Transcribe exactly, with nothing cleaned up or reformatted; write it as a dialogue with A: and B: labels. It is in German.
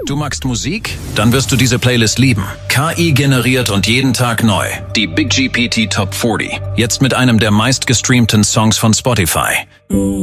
A: Du magst Musik? Dann wirst du diese Playlist lieben. K I generiert und jeden Tag neu. Die Big G P T Top vierzig. Jetzt mit einem der meistgestreamten Songs von Spotify.